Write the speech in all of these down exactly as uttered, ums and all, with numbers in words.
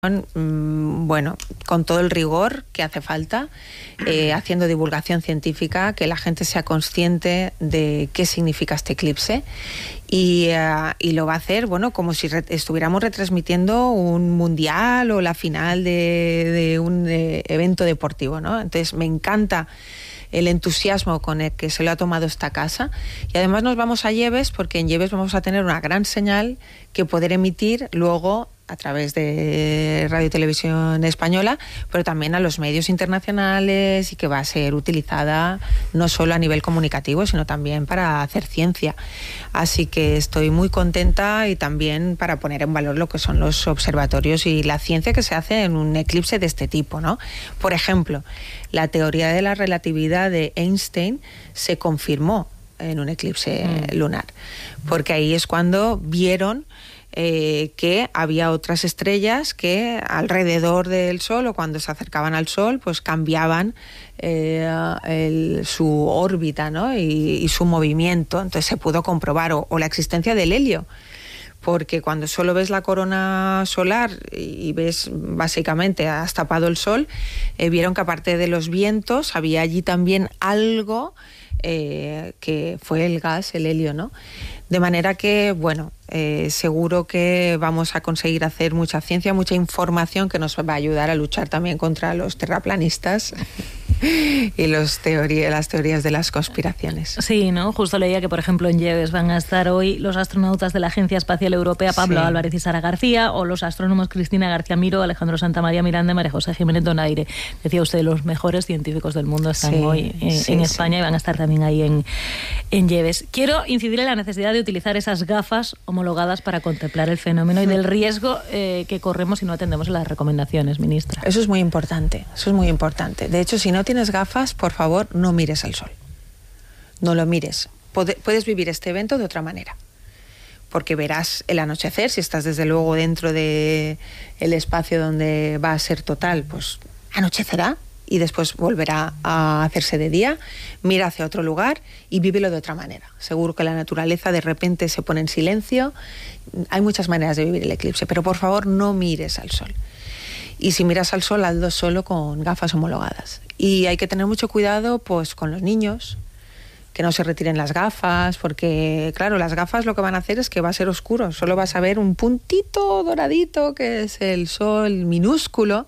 Bueno, con todo el rigor que hace falta, eh, haciendo divulgación científica, que la gente sea consciente de qué significa este eclipse y, uh, y lo va a hacer, bueno, como si re- estuviéramos retransmitiendo un mundial o la final de, de un eh, evento deportivo, ¿no? Entonces me encanta el entusiasmo con el que se lo ha tomado esta casa, y además nos vamos a Lleves, porque en Lleves vamos a tener una gran señal que poder emitir luego a través de Radio y Televisión Española, pero también a los medios internacionales, y que va a ser utilizada no solo a nivel comunicativo, sino también para hacer ciencia. Así que estoy muy contenta, y también para poner en valor lo que son los observatorios y la ciencia que se hace en un eclipse de este tipo, ¿no? Por ejemplo, la teoría de la relatividad de Einstein se confirmó en un eclipse mm. lunar, porque ahí es cuando vieron Eh, que había otras estrellas que alrededor del Sol, o cuando se acercaban al Sol, pues cambiaban eh, el, su órbita, ¿no? y, y su movimiento. Entonces se pudo comprobar, o, o la existencia del helio, porque cuando solo ves la corona solar y ves básicamente has tapado el Sol, eh, vieron que aparte de los vientos había allí también algo eh, que fue el gas, el helio, ¿no? De manera que, bueno, eh, seguro que vamos a conseguir hacer mucha ciencia, mucha información que nos va a ayudar a luchar también contra los terraplanistas y los teoría, las teorías de las conspiraciones. Sí, ¿no? Justo leía que, por ejemplo, en Lleves van a estar hoy los astronautas de la Agencia Espacial Europea, Pablo sí. Álvarez y Sara García, o los astrónomos Cristina García Miro, Alejandro Santamaría Miranda y María José Jiménez Donaire. Decía usted, los mejores científicos del mundo están sí, hoy en, sí, en España sí. y van a estar también ahí en, en Lleves. Quiero incidir en la necesidad de utilizar esas gafas homologadas para contemplar el fenómeno y del riesgo eh, que corremos si no atendemos a las recomendaciones, ministra. Eso es muy importante, eso es muy importante. De hecho, si no tienes gafas, por favor, no mires al Sol. No lo mires. Pod- puedes vivir este evento de otra manera, porque verás el anochecer, si estás desde luego dentro del espacio donde va a ser total, pues anochecerá y después volverá a hacerse de día. Mira hacia otro lugar y vívelo de otra manera. Seguro que la naturaleza de repente se pone en silencio. Hay muchas maneras de vivir el eclipse, pero por favor no mires al Sol. Y si miras al Sol, hazlo solo con gafas homologadas. Y hay que tener mucho cuidado pues con los niños, que no se retiren las gafas, porque claro, las gafas lo que van a hacer es que va a ser oscuro. Solo vas a ver un puntito doradito, que es el Sol minúsculo.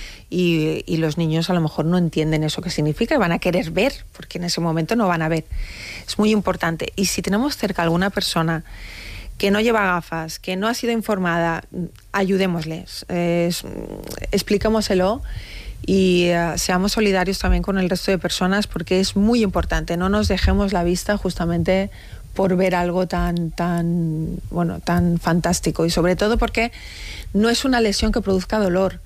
Y, y los niños a lo mejor no entienden eso que significa y van a querer ver, porque en ese momento no van a ver. Es muy importante. Y si tenemos cerca alguna persona que no lleva gafas, que no ha sido informada, ayudémosles, eh, expliquémoselo y uh, seamos solidarios también con el resto de personas, porque es muy importante. No nos dejemos la vista justamente por ver algo tan, tan, bueno, tan fantástico, y sobre todo porque no es una lesión que produzca dolor.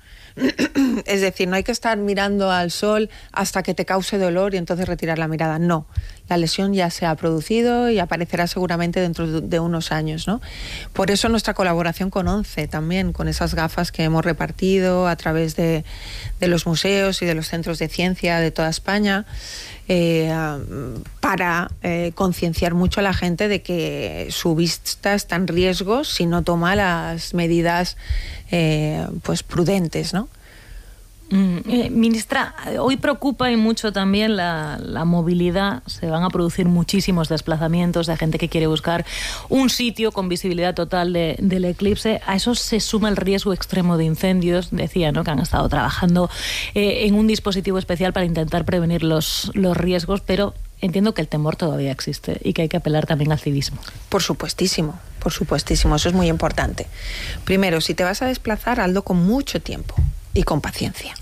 Es decir, no hay que estar mirando al Sol hasta que te cause dolor y entonces retirar la mirada. No, la lesión ya se ha producido y aparecerá seguramente dentro de unos años, ¿no? Por eso nuestra colaboración con ONCE también, con esas gafas que hemos repartido a través de, de los museos y de los centros de ciencia de toda España, eh, para eh, concienciar mucho a la gente de que su vista está en riesgo si no toma las medidas eh, pues prudentes, ¿no? Mm, eh, ministra, hoy preocupa y mucho también la, la movilidad. Se van a producir muchísimos desplazamientos de gente que quiere buscar un sitio con visibilidad total de, del eclipse. A eso se suma el riesgo extremo de incendios. Decía, ¿no?, que han estado trabajando eh, en un dispositivo especial para intentar prevenir los, los riesgos, pero entiendo que el temor todavía existe y que hay que apelar también al civismo. Por supuestísimo, por supuestísimo. Eso es muy importante. Primero, si te vas a desplazar, hazlo con mucho tiempo y con paciencia.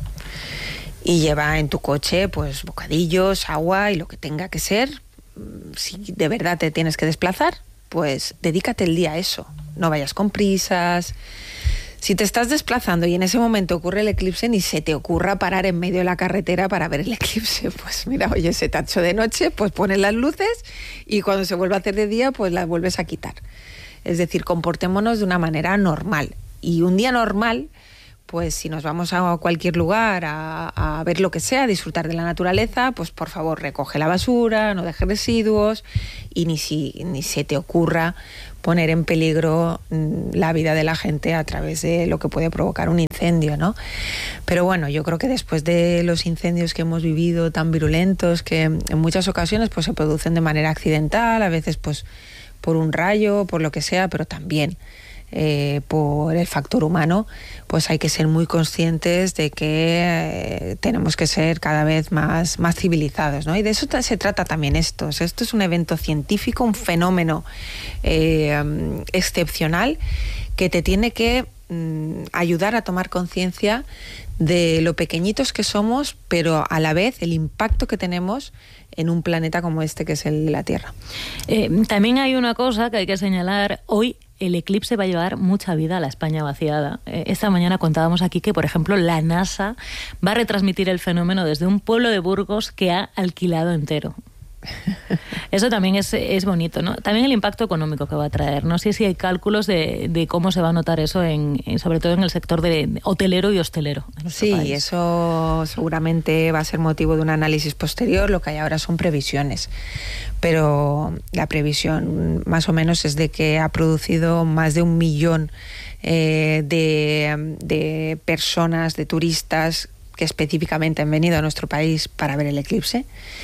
Y lleva en tu coche pues bocadillos, agua y lo que tenga que ser. Si de verdad te tienes que desplazar, pues dedícate el día a eso. No vayas con prisas. Si te estás desplazando y en ese momento ocurre el eclipse, ni se te ocurra parar en medio de la carretera para ver el eclipse. Pues mira, oye, se te ha hecho de noche, pues pones las luces y cuando se vuelva a hacer de día, pues las vuelves a quitar. Es decir, comportémonos de una manera normal. Y un día normal, pues si nos vamos a cualquier lugar a, a ver lo que sea, a disfrutar de la naturaleza, pues por favor recoge la basura, no dejes residuos y ni, si, ni se te ocurra poner en peligro la vida de la gente a través de lo que puede provocar un incendio, ¿no? Pero bueno, yo creo que después de los incendios que hemos vivido tan virulentos, que en muchas ocasiones pues se producen de manera accidental, a veces pues por un rayo, por lo que sea, pero también Eh, por el factor humano, pues hay que ser muy conscientes de que eh, tenemos que ser cada vez más, más civilizados, ¿no? Y de eso se trata también esto. O sea, esto es un evento científico, un fenómeno eh, excepcional que te tiene que mm, ayudar a tomar conciencia de lo pequeñitos que somos, pero a la vez el impacto que tenemos en un planeta como este, que es el de la Tierra. Eh, también hay una cosa que hay que señalar hoy. El eclipse va a llevar mucha vida a la España vaciada. Esta mañana contábamos aquí que, por ejemplo, la NASA va a retransmitir el fenómeno desde un pueblo de Burgos que ha alquilado entero. Eso también es, es bonito, ¿no? También el impacto económico que va a traer. No sé si hay cálculos de, de cómo se va a notar eso, en, en, sobre todo en el sector de hotelero y hostelero. Sí, país. Eso seguramente va a ser motivo de un análisis posterior. Lo que hay ahora son previsiones. Pero la previsión más o menos es de que ha producido más de un millón eh, de, de personas, de turistas que específicamente han venido a nuestro país para ver el eclipse.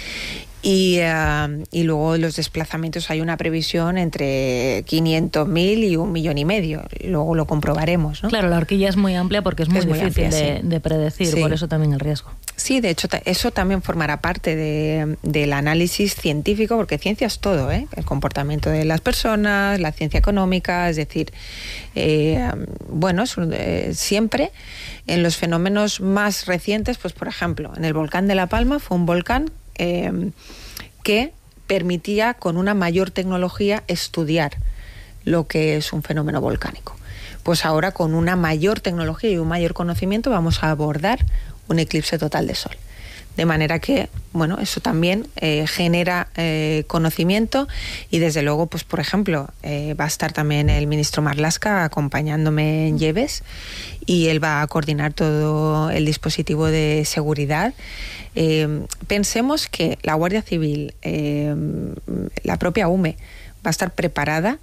Y, uh, y luego los desplazamientos hay una previsión entre quinientos mil y un millón y medio. Luego lo comprobaremos, ¿no? Claro, la horquilla es muy amplia porque es muy es difícil muy amplia, de, sí. de predecir, sí. Por eso también el riesgo. Sí, de hecho, eso también formará parte de, del análisis científico, porque ciencia es todo, ¿eh? El comportamiento de las personas, la ciencia económica, es decir, eh, bueno, es, eh, siempre en los fenómenos más recientes, pues por ejemplo, en el volcán de La Palma fue un volcán Eh, que permitía con una mayor tecnología estudiar lo que es un fenómeno volcánico. Pues ahora con una mayor tecnología y un mayor conocimiento vamos a abordar un eclipse total de sol. De manera que, bueno, eso también eh, genera eh, conocimiento y desde luego, pues por ejemplo, eh, va a estar también el ministro Marlaska acompañándome en Lleves y él va a coordinar todo el dispositivo de seguridad. Eh, pensemos que la Guardia Civil, eh, la propia U M E, va a estar preparada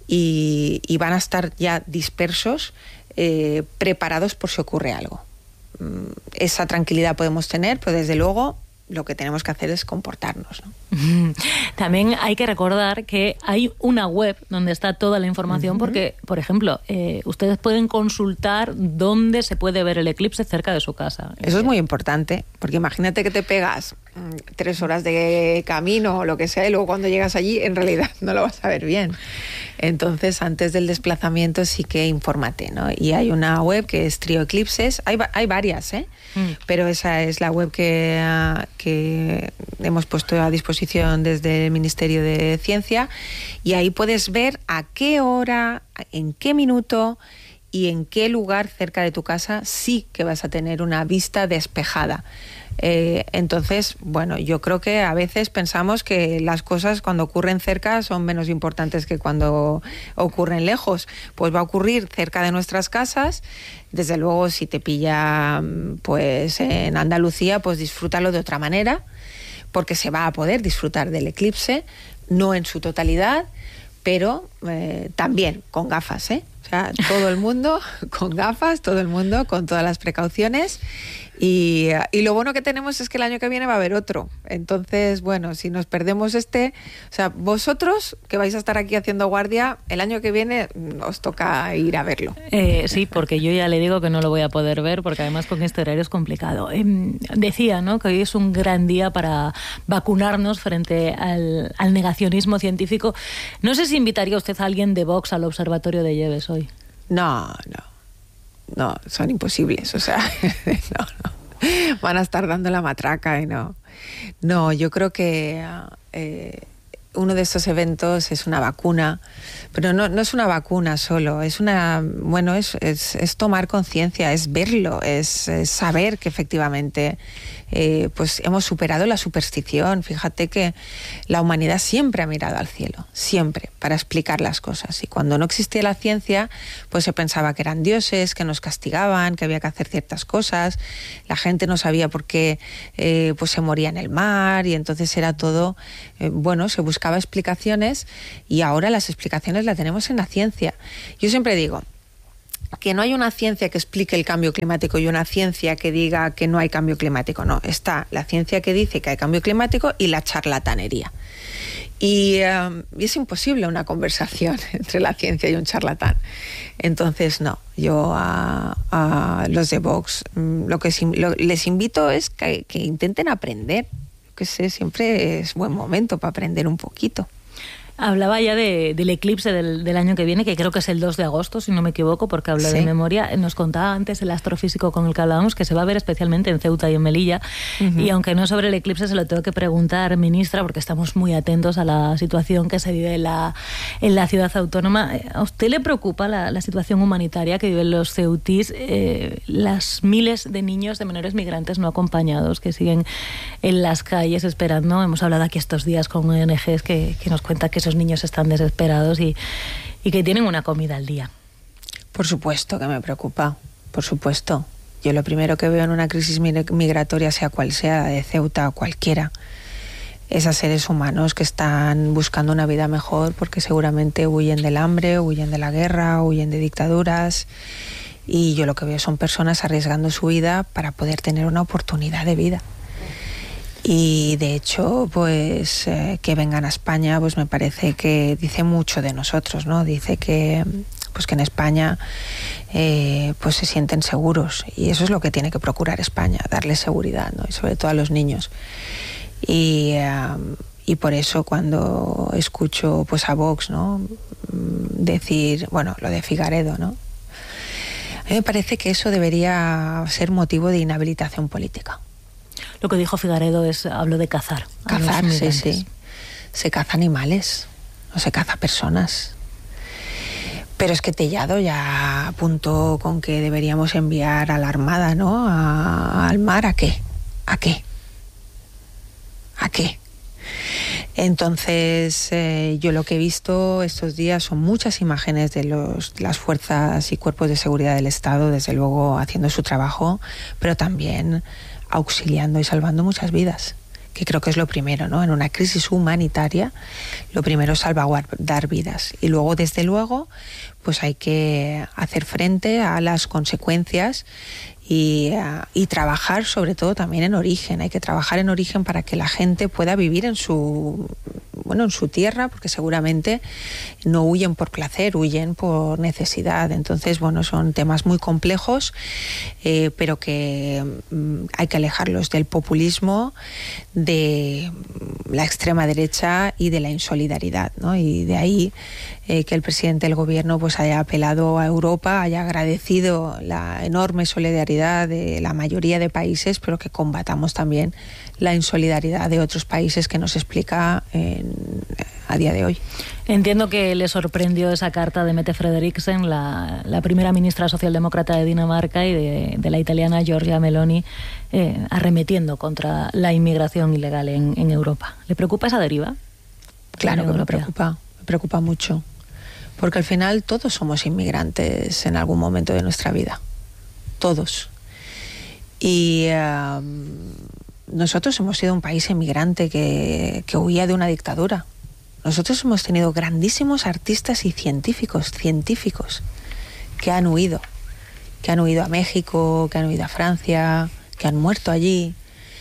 y, y van a estar ya dispersos, eh, preparados por si ocurre algo. Esa tranquilidad podemos tener, pero desde luego lo que tenemos que hacer es comportarnos, ¿no? También hay que recordar que hay una web donde está toda la información, uh-huh. porque, por ejemplo, eh, ustedes pueden consultar dónde se puede ver el eclipse cerca de su casa. Eso es muy importante, porque imagínate que te pegas mmm, tres horas de camino o lo que sea, y luego cuando llegas allí, en realidad no lo vas a ver bien. Entonces, antes del desplazamiento sí que infórmate, ¿no? Y hay una web que es Trio Eclipses, hay, hay varias, ¿eh? Mm. Pero esa es la web que, uh, que hemos puesto a disposición desde el Ministerio de Ciencia, y ahí puedes ver a qué hora, en qué minuto y en qué lugar cerca de tu casa sí que vas a tener una vista despejada. Eh, entonces, bueno, yo creo que a veces pensamos que las cosas cuando ocurren cerca son menos importantes que cuando ocurren lejos. Pues va a ocurrir cerca de nuestras casas. Desde luego, si te pilla pues en Andalucía, pues disfrútalo de otra manera, porque se va a poder disfrutar del eclipse, no en su totalidad, pero eh, también con gafas, ¿eh? O sea, todo el mundo con gafas, todo el mundo con todas las precauciones. Y, y lo bueno que tenemos es que el año que viene va a haber otro. Entonces, bueno, si nos perdemos este, o sea, vosotros que vais a estar aquí haciendo guardia, el año que viene os toca ir a verlo. Eh, sí, porque yo ya le digo que no lo voy a poder ver, porque además con este horario es complicado. Eh, decía, ¿no?, que hoy es un gran día para vacunarnos frente al, al negacionismo científico. No sé si invitaría usted a alguien de Vox al Observatorio de Lleves hoy. No, no. No, son imposibles, o sea, no, no. Van a estar dando la matraca y no. No, yo creo que eh, uno de estos eventos es una vacuna, pero no, no es una vacuna solo, es una, bueno, es, es, es tomar conciencia, es verlo, es, es saber que efectivamente eh, pues hemos superado la superstición. Fíjate que la humanidad siempre ha mirado al cielo, siempre, para explicar las cosas. Y cuando no existía la ciencia, pues se pensaba que eran dioses, que nos castigaban, que había que hacer ciertas cosas. La gente no sabía por qué eh, pues se moría en el mar, y entonces era todo, eh, bueno, se buscaba buscaba explicaciones y ahora las explicaciones las tenemos en la ciencia. Yo siempre digo que no hay una ciencia que explique el cambio climático y una ciencia que diga que no hay cambio climático. No, está la ciencia que dice que hay cambio climático y la charlatanería. Y, um, y es imposible una conversación entre la ciencia y un charlatán. Entonces, no, yo a, a los de Vox lo que lo, les invito es que, que intenten aprender. Que sé, siempre es buen momento para aprender un poquito. Hablaba ya de, del eclipse del, del año que viene, que creo que es el dos de agosto, si no me equivoco, porque hablo sí. de memoria. Nos contaba antes el astrofísico con el que hablábamos que se va a ver especialmente en Ceuta y en Melilla. Uh-huh. Y aunque no sobre el eclipse, se lo tengo que preguntar, ministra, porque estamos muy atentos a la situación que se vive en la, en la ciudad autónoma. ¿A usted le preocupa la, la situación humanitaria que viven los ceutís? Eh, las miles de niños, de menores migrantes no acompañados que siguen en las calles esperando. Hemos hablado aquí estos días con O N Ges que, que nos cuenta que esos niños están desesperados y, y que tienen una comida al día. Por supuesto que me preocupa, por supuesto. Yo lo primero que veo en una crisis migratoria, sea cual sea, de Ceuta o cualquiera, es a seres humanos que están buscando una vida mejor porque seguramente huyen del hambre, huyen de la guerra, huyen de dictaduras. Y yo lo que veo son personas arriesgando su vida para poder tener una oportunidad de vida. Y de hecho, pues eh, que vengan a España, pues me parece que dice mucho de nosotros, ¿no? Dice que, pues que en España eh, pues se sienten seguros y eso es lo que tiene que procurar España, darles seguridad, ¿no? Y sobre todo a los niños. Y, eh, y por eso cuando escucho pues a Vox, ¿no? decir, bueno, lo de Figaredo, ¿no? A mí me parece que eso debería ser motivo de inhabilitación política. Lo que dijo Figaredo es, habló de cazar. Cazar, sí, sí. Se caza animales, no se caza personas. Pero es que Tellado ya apuntó con que deberíamos enviar a la Armada, ¿no? A, al mar, ¿a qué? ¿A qué? ¿A qué? Entonces, eh, yo lo que he visto estos días son muchas imágenes de los, las fuerzas y cuerpos de seguridad del Estado, desde luego haciendo su trabajo, pero también auxiliando y salvando muchas vidas, que creo que es lo primero, ¿no? En una crisis humanitaria, lo primero es salvaguardar vidas. Y luego, desde luego, pues hay que hacer frente a las consecuencias y, uh, y trabajar sobre todo también en origen. Hay que trabajar en origen para que la gente pueda vivir en su, bueno, en su tierra, porque seguramente no huyen por placer, huyen por necesidad. Entonces, bueno, son temas muy complejos, eh, pero que um, hay que alejarlos del populismo, de la extrema derecha y de la insolidaridad, ¿no? Y de ahí eh, que el presidente del gobierno pues haya apelado a Europa, haya agradecido la enorme solidaridad de la mayoría de países, pero que combatamos también la insolidaridad de otros países que nos explica en, a día de hoy. Entiendo que le sorprendió esa carta de Mette Frederiksen, la, la primera ministra socialdemócrata de Dinamarca, y de, de la italiana Giorgia Meloni, eh, arremetiendo contra la inmigración ilegal en, en Europa. ¿Le preocupa esa deriva? Claro que me preocupa, me preocupa mucho, porque al final todos somos inmigrantes en algún momento de nuestra vida, todos. Y uh, nosotros hemos sido un país inmigrante que, que huía de una dictadura. Nosotros hemos tenido grandísimos artistas y científicos, científicos, que han huido, que han huido a México, que han huido a Francia, que han muerto allí.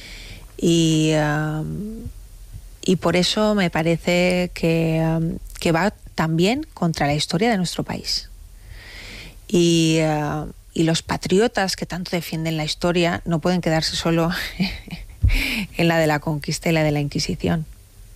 Y, uh, y por eso me parece que, um, que va también contra la historia de nuestro país. Y, uh, y los patriotas que tanto defienden la historia no pueden quedarse solo en la de la conquista y la de la Inquisición.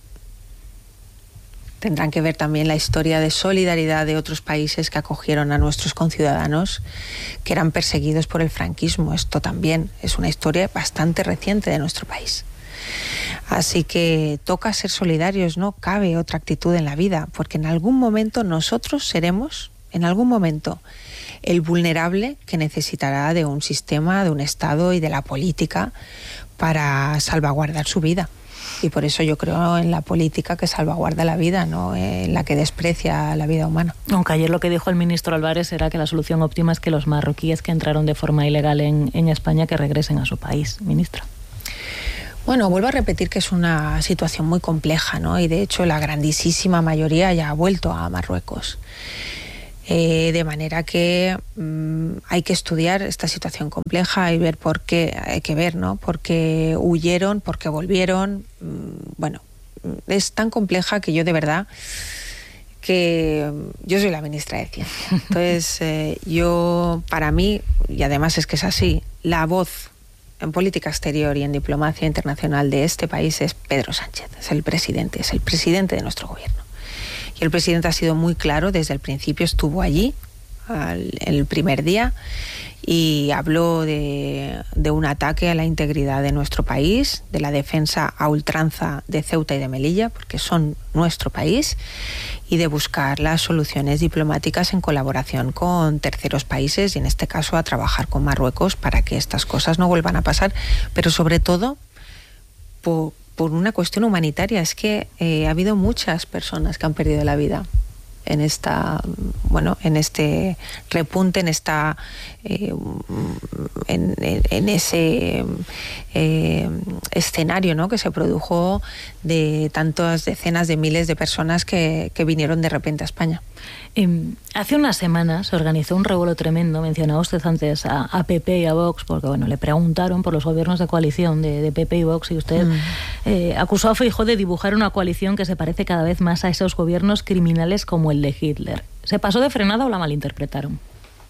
Tendrán que ver también la historia de solidaridad de otros países que acogieron a nuestros conciudadanos que eran perseguidos por el franquismo. Esto también es una historia bastante reciente de nuestro país. Así que toca ser solidarios, no cabe otra actitud en la vida, porque en algún momento nosotros seremos, en algún momento, el vulnerable que necesitará de un sistema, de un Estado y de la política para salvaguardar su vida. Y por eso yo creo en la política que salvaguarda la vida, no en la que desprecia la vida humana. Aunque ayer lo que dijo el ministro Álvarez era que la solución óptima es que los marroquíes que entraron de forma ilegal en, en España que regresen a su país, ministra. Bueno, vuelvo a repetir que es una situación muy compleja, ¿no? Y de hecho la grandísima mayoría ya ha vuelto a Marruecos. Eh, de manera que mmm, hay que estudiar esta situación compleja y ver por qué, hay que ver, ¿no? Por qué huyeron, por qué volvieron. Mmm, bueno, es tan compleja que yo de verdad que yo soy la ministra de Ciencia. Entonces, eh, yo, para mí, y además es que es así, la voz en política exterior y en diplomacia internacional de este país es Pedro Sánchez, es el presidente, es el presidente de nuestro gobierno. Y el presidente ha sido muy claro desde el principio, estuvo allí al, el primer día y habló de, de un ataque a la integridad de nuestro país, de la defensa a ultranza de Ceuta y de Melilla, porque son nuestro país, y de buscar las soluciones diplomáticas en colaboración con terceros países y en este caso a trabajar con Marruecos para que estas cosas no vuelvan a pasar, pero sobre todo por por una cuestión humanitaria. Es que eh, ha habido muchas personas que han perdido la vida en esta, bueno, en este repunte, en esta, eh, en, en, en ese eh, escenario, ¿no?, que se produjo de tantas decenas de miles de personas que, que vinieron de repente a España. Eh, hace unas semanas se organizó un revuelo tremendo, mencionaba usted antes a, a P P y a Vox, porque bueno, le preguntaron por los gobiernos de coalición de, de P P y Vox y usted mm. eh, acusó a Feijóo de dibujar una coalición que se parece cada vez más a esos gobiernos criminales como el de Hitler. ¿Se pasó de frenada o la malinterpretaron?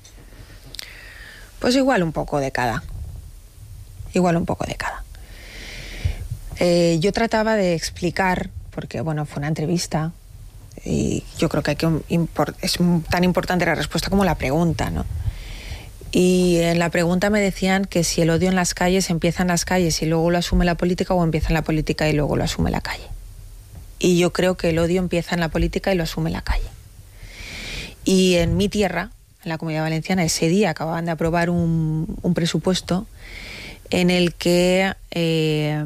Pues igual un poco de cada. Igual un poco de cada. Eh, yo trataba de explicar, porque bueno, fue una entrevista, y yo creo que hay que es tan importante la respuesta como la pregunta, ¿no? Y en la pregunta me decían que si el odio en las calles empieza en las calles y luego lo asume la política, o empieza en la política y luego lo asume la calle. Y yo creo que el odio empieza en la política y lo asume la calle. Y en mi tierra, en la Comunidad Valenciana, ese día acababan de aprobar un, un presupuesto en el que eh,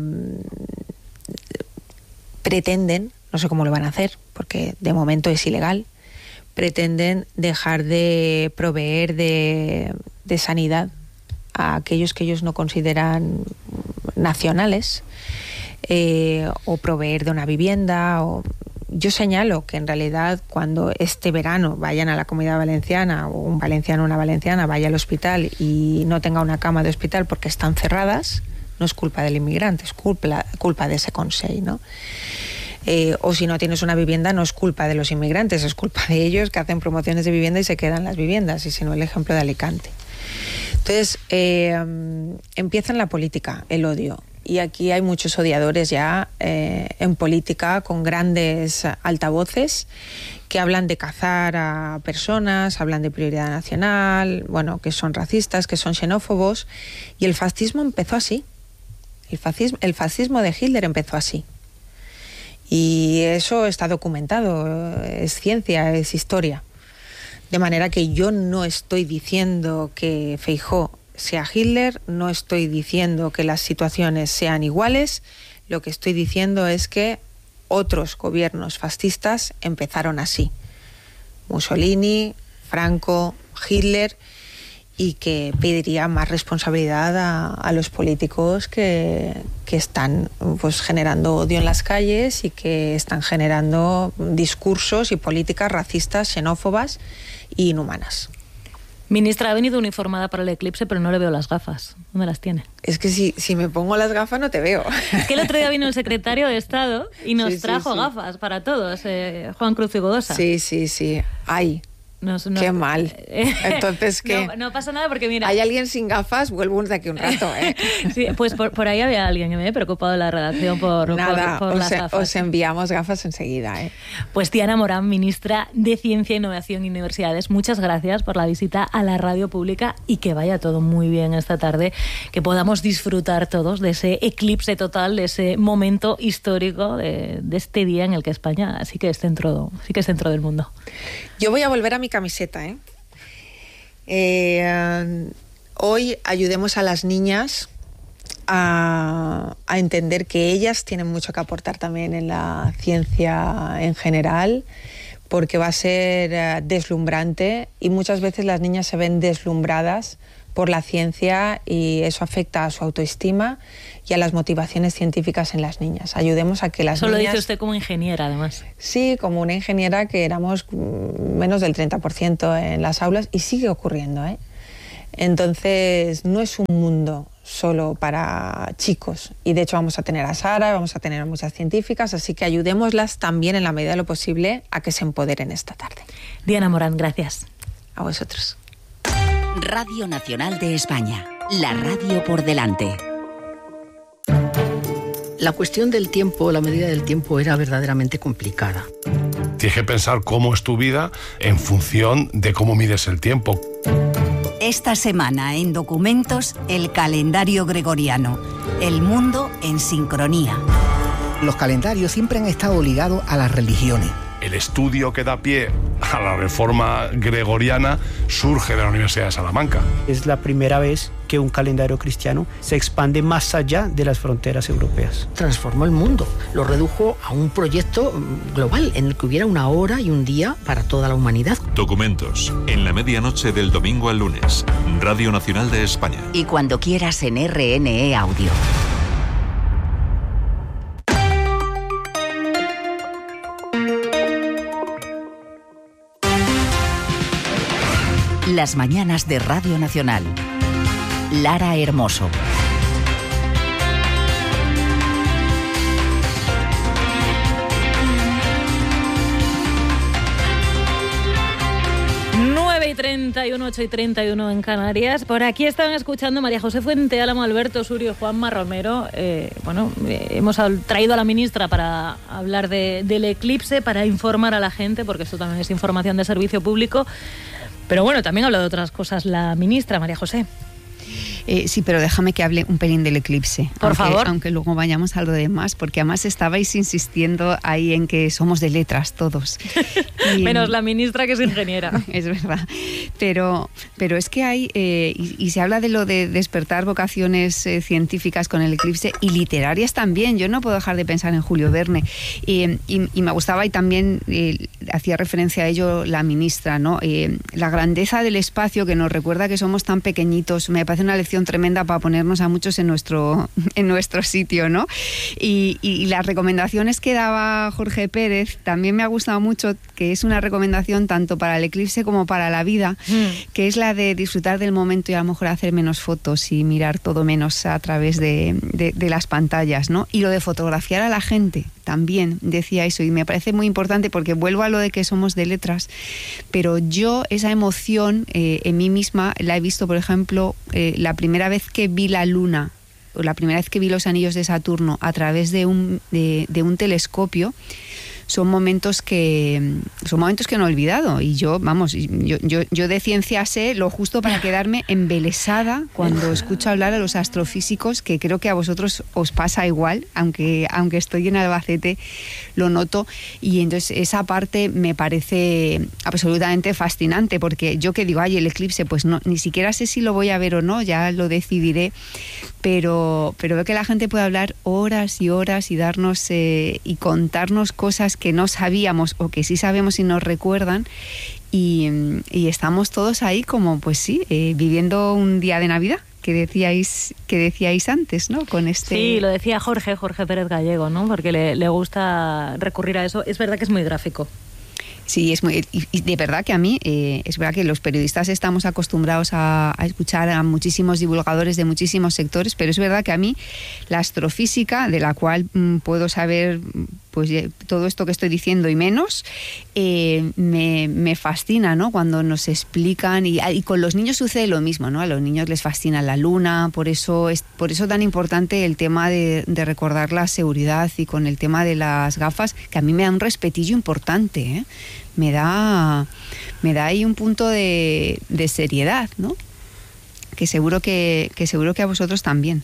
pretenden, no sé cómo lo van a hacer, porque de momento es ilegal, pretenden dejar de proveer de, de sanidad a aquellos que ellos no consideran nacionales, eh, o proveer de una vivienda. O... Yo señalo que en realidad cuando este verano vayan a la Comunidad Valenciana, o un valenciano o una valenciana vaya al hospital y no tenga una cama de hospital porque están cerradas, no es culpa del inmigrante, es culpa, culpa de ese Consell, ¿no? Eh, o si no tienes una vivienda, no es culpa de los inmigrantes, es culpa de ellos que hacen promociones de vivienda y se quedan las viviendas, y si no, el ejemplo de Alicante. Entonces, eh, empieza en la política el odio, y aquí hay muchos odiadores ya eh, en política, con grandes altavoces que hablan de cazar a personas, hablan de prioridad nacional, bueno, que son racistas, que son xenófobos, y el fascismo empezó así. El fascismo, el fascismo de Hitler empezó así. Y eso está documentado, es ciencia, es historia. De manera que yo no estoy diciendo que Feijóo sea Hitler, no estoy diciendo que las situaciones sean iguales, lo que estoy diciendo es que otros gobiernos fascistas empezaron así. Mussolini, Franco, Hitler, y que pediría más responsabilidad a, a los políticos que, que están pues, generando odio en las calles y que están generando discursos y políticas racistas, xenófobas e inhumanas. Ministra, ha venido uniformada para el eclipse, pero no le veo las gafas. ¿Dónde las tiene? Es que si, si me pongo las gafas no te veo. Es que el otro día vino el secretario de Estado y nos sí, trajo sí, sí. gafas para todos, eh, Juan Cruz Figodosa. Sí, sí, sí. Ay. No, no, qué mal. Entonces, ¿qué? No, no pasa nada porque, mira... ¿Hay alguien sin gafas? Vuelvo de aquí un rato, ¿eh? Sí, pues por, por ahí había alguien que me había preocupado en la redacción por, Nada, por, por las os, gafas. Os enviamos gafas enseguida, ¿eh? Pues Diana Morán, ministra de Ciencia, Innovación y Universidades, muchas gracias por la visita a la radio pública y que vaya todo muy bien esta tarde, que podamos disfrutar todos de ese eclipse total, de ese momento histórico de, de este día en el que España sí que es centro, sí que es centro del mundo. Yo voy a volver a mi camiseta, ¿eh? Eh, hoy ayudemos a las niñas a, a entender que ellas tienen mucho que aportar también en la ciencia en general, porque va a ser deslumbrante y muchas veces las niñas se ven deslumbradas por la ciencia y eso afecta a su autoestima y a las motivaciones científicas en las niñas. Ayudemos a que las Eso niñas... Eso lo dice usted como ingeniera, además. Sí, como una ingeniera que éramos menos del treinta por ciento en las aulas y sigue ocurriendo, ¿eh? Entonces, no es un mundo solo para chicos. Y de hecho vamos a tener a Sara, vamos a tener a muchas científicas, así que ayudémoslas también en la medida de lo posible a que se empoderen esta tarde. Diana Morán, gracias. A vosotros. Radio Nacional de España, la radio por delante. La cuestión del tiempo, la medida del tiempo era verdaderamente complicada. Tienes que pensar cómo es tu vida en función de cómo mides el tiempo. Esta semana en Documentos, el calendario gregoriano. El mundo en sincronía. Los calendarios siempre han estado ligados a las religiones. El estudio que da pie a la reforma gregoriana surge de la Universidad de Salamanca. Es la primera vez que un calendario cristiano se expande más allá de las fronteras europeas. Transformó el mundo, lo redujo a un proyecto global en el que hubiera una hora y un día para toda la humanidad. Documentos, en la medianoche del domingo al lunes, Radio Nacional de España. Y cuando quieras en R N E Audio. Las mañanas de Radio Nacional. Lara Hermoso. nueve y treinta y uno, ocho y treinta y uno en Canarias. Por aquí están escuchando María José Fuente, Álamo, Alberto Surio, Juanma Romero. Eh, bueno, eh, hemos traído a la ministra para hablar de, del eclipse, para informar a la gente, porque esto también es información de servicio público. Pero bueno, también habla de otras cosas la ministra, María José. Eh, sí, pero déjame que hable un pelín del eclipse. Por aunque, favor. Aunque luego vayamos a lo demás, porque además estabais insistiendo ahí en que somos de letras todos. Y, menos la ministra, que es ingeniera. Es verdad. Pero, pero es que hay, eh, y, y se habla de lo de despertar vocaciones eh, científicas con el eclipse y literarias también. Yo no puedo dejar de pensar en Julio Verne. Y, y, y me gustaba, y también eh, hacía referencia a ello la ministra, ¿no? Eh, la grandeza del espacio que nos recuerda que somos tan pequeñitos. Me parece una lección tremenda para ponernos a muchos en nuestro, en nuestro sitio, ¿no? Y, y las recomendaciones que daba Jorge Pérez también me ha gustado mucho, que es una recomendación tanto para el eclipse como para la vida, mm. que es la de disfrutar del momento y a lo mejor hacer menos fotos y mirar todo menos a través de, de, de las pantallas, ¿no? Y lo de fotografiar a la gente también decía eso, y me parece muy importante porque vuelvo a lo de que somos de letras, pero yo esa emoción eh, en mí misma la he visto, por ejemplo, eh, la primera vez que vi la luna, o la primera vez que vi los anillos de Saturno a través de un, de, de un telescopio. Son momentos que son momentos que no he olvidado, y yo, vamos, yo, yo, yo de ciencia sé lo justo para quedarme embelesada cuando escucho hablar a los astrofísicos, que creo que a vosotros os pasa igual, aunque, aunque estoy en Albacete, lo noto, y entonces esa parte me parece absolutamente fascinante, porque yo que digo, ay, el eclipse, pues no, ni siquiera sé si lo voy a ver o no, ya lo decidiré, pero, pero veo que la gente puede hablar horas y horas y darnos eh, y contarnos cosas que no sabíamos o que sí sabemos y nos recuerdan, y, y estamos todos ahí como, pues sí, eh, viviendo un día de Navidad que decíais que decíais antes, ¿no? Con este... Sí, lo decía Jorge, Jorge Pérez Gallego, ¿no? Porque le, le gusta recurrir a eso. Es verdad que es muy gráfico. Sí, es muy, y, y de verdad que a mí, eh, es verdad que los periodistas estamos acostumbrados a, a escuchar a muchísimos divulgadores de muchísimos sectores, pero es verdad que a mí la astrofísica, de la cual mm, puedo saber pues todo esto que estoy diciendo y menos, eh, me, me fascina, ¿no? Cuando nos explican, y, y con los niños sucede lo mismo, ¿no? A los niños les fascina la luna, por eso es por eso tan importante el tema de, de recordar la seguridad, y con el tema de las gafas, que a mí me da un respetillo importante, ¿eh? Me da, me da ahí un punto de, de seriedad, ¿no? Que seguro que, que seguro que a vosotros también.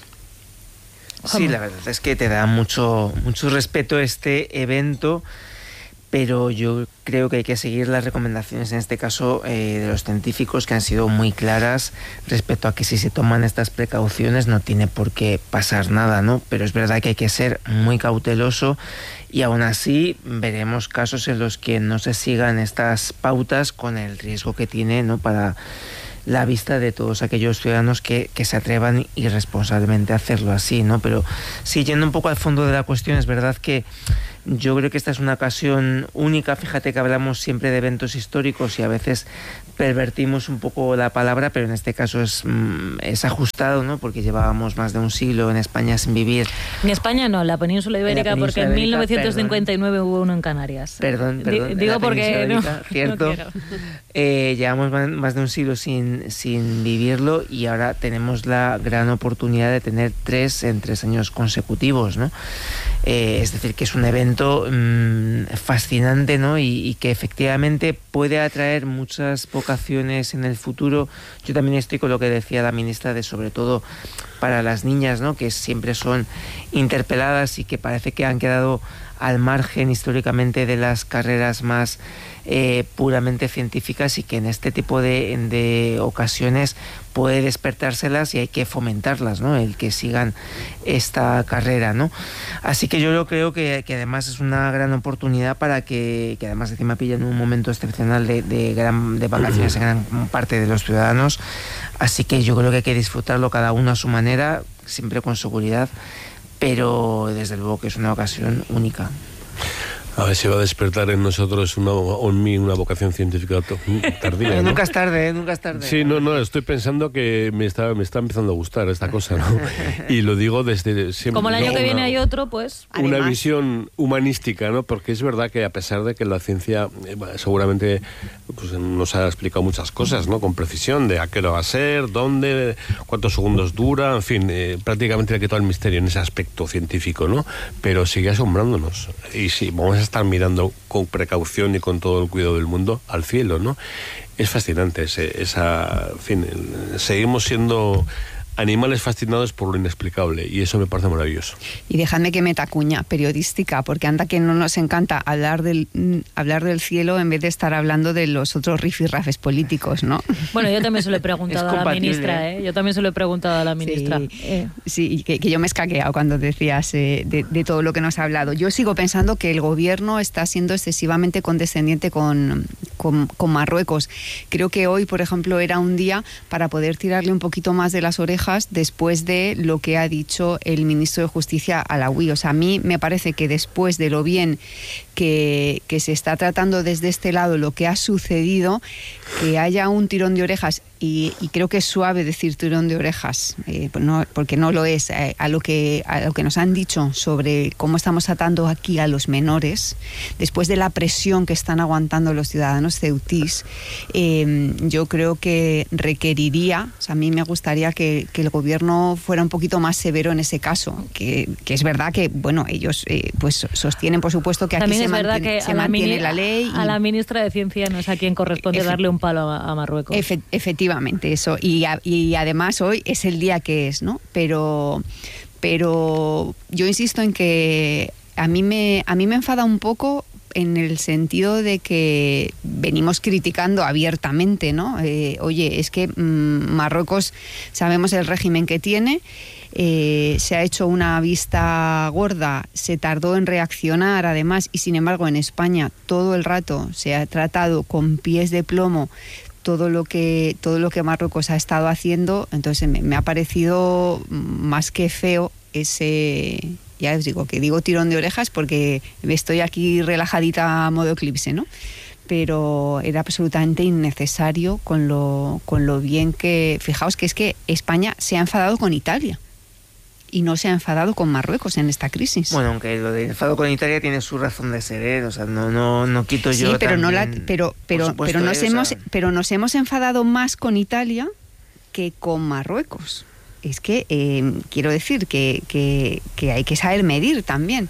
Sí, la verdad es que te da mucho, mucho respeto este evento, pero yo creo que hay que seguir las recomendaciones, en este caso eh, de los científicos, que han sido muy claras respecto a que si se toman estas precauciones no tiene por qué pasar nada, ¿no? Pero es verdad que hay que ser muy cauteloso, y aún así veremos casos en los que no se sigan estas pautas, con el riesgo que tiene, ¿no? Para la vista de todos aquellos ciudadanos que, que se atrevan irresponsablemente a hacerlo así, ¿no? Pero sí, yendo un poco al fondo de la cuestión, es verdad que yo creo que esta es una ocasión única. Fíjate que hablamos siempre de eventos históricos y a veces pervertimos un poco la palabra, pero en este caso es, es ajustado, ¿no? Porque llevábamos más de un siglo en España sin vivir. En España no, en la península ibérica, en la península porque ibérica, en mil novecientos cincuenta y nueve perdón. Hubo uno en Canarias. Perdón, perdón. D- digo porque ibérica, no, cierto. No eh, llevamos más de un siglo sin, sin vivirlo y ahora tenemos la gran oportunidad de tener tres en tres años consecutivos, ¿no? Eh, es decir, que es un evento mmm, fascinante, ¿no? Y, y que efectivamente puede atraer muchas vocaciones en el futuro. Yo también estoy con lo que decía la ministra de, sobre todo para las niñas, ¿no? Que siempre son interpeladas y que parece que han quedado al margen históricamente de las carreras más eh, puramente científicas, y que en este tipo de, de ocasiones puede despertárselas y hay que fomentarlas, ¿no? El que sigan esta carrera, ¿no? Así que yo creo que, que además es una gran oportunidad para que, que además encima pilla en un momento excepcional de, de, gran, de vacaciones en gran parte de los ciudadanos. Así que yo creo que hay que disfrutarlo cada uno a su manera, siempre con seguridad, pero desde luego que es una ocasión única. A ver si va a despertar en nosotros una, o en mí una vocación científica tardía, ¿no? Nunca es tarde, ¿eh? Nunca es tarde. Sí, no, no, estoy pensando que me está, me está empezando a gustar esta cosa, ¿no? Y lo digo desde siempre. Como el año no, que viene una, hay otro, pues... Una además. visión humanística, ¿no? Porque es verdad que a pesar de que la ciencia eh, seguramente pues, nos ha explicado muchas cosas, ¿no? Con precisión, de a qué hora va a ser, dónde, cuántos segundos dura, en fin, eh, prácticamente le ha quitado el misterio en ese aspecto científico, ¿no? Pero sigue asombrándonos. Y sí, vamos a estar mirando con precaución y con todo el cuidado del mundo al cielo, ¿no? Es fascinante ese, esa, en fin, seguimos siendo animales fascinados por lo inexplicable, y eso me parece maravilloso. Y dejadme que meta cuña periodística, porque anda que no nos encanta hablar del hablar del cielo en vez de estar hablando de los otros rifirrafes políticos, ¿no? Bueno, yo también se lo he preguntado a la ministra, ¿eh? Yo también se lo he preguntado a la ministra. Sí, eh. sí que, que yo me he escaqueado cuando decías eh, de, de todo lo que nos ha hablado. Yo sigo pensando que el gobierno está siendo excesivamente condescendiente con, con, con Marruecos. Creo que hoy, por ejemplo, era un día para poder tirarle un poquito más de las orejas después de lo que ha dicho el ministro de Justicia Alaoui. O sea, a mí me parece que después de lo bien que, que se está tratando desde este lado lo que ha sucedido, que haya un tirón de orejas, y, y creo que es suave decir tirón de orejas, eh, no, porque no lo es, eh, a, lo que, a lo que nos han dicho sobre cómo estamos tratando aquí a los menores, después de la presión que están aguantando los ciudadanos ceutís, eh, yo creo que requeriría, o sea, a mí me gustaría que, que el gobierno fuera un poquito más severo en ese caso, que, que es verdad que, bueno, ellos eh, pues sostienen, por supuesto, que aquí También se es verdad mantiene, que se a la, mantiene mini, la ley. A y, la ministra de Ciencia no es a quien corresponde efe, darle un palo a, a Marruecos. Efe, efectivamente, eso. Y, a, y además hoy es el día que es, ¿no? Pero, pero yo insisto en que a mí me, a mí me enfada un poco en el sentido de que venimos criticando abiertamente, ¿no? Eh, oye, es que mmm, Marruecos, sabemos el régimen que tiene, eh, se ha hecho una vista gorda, se tardó en reaccionar además, y sin embargo en España todo el rato se ha tratado con pies de plomo todo lo que todo lo que Marruecos ha estado haciendo. Entonces me, me ha parecido más que feo ese... Ya os digo, que digo tirón de orejas porque estoy aquí relajadita a modo eclipse, ¿no? Pero era absolutamente innecesario con lo, con lo bien que... Fijaos que es que España se ha enfadado con Italia y no se ha enfadado con Marruecos en esta crisis. Bueno, aunque lo de enfado con Italia tiene su razón de ser, ¿eh? O sea, no, no, no quito yo. Sí, pero también, no la, pero, pero, pero nos eh, hemos, o sea... pero nos hemos enfadado más con Italia que con Marruecos. Es que eh, quiero decir que, que, que hay que saber medir también.